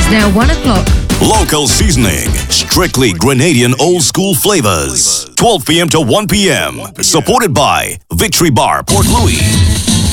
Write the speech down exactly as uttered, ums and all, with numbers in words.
It's now one o'clock. Local seasoning. Strictly Grenadian old school flavors. twelve p.m. to one p.m. Supported by Victory Bar, Port Louis.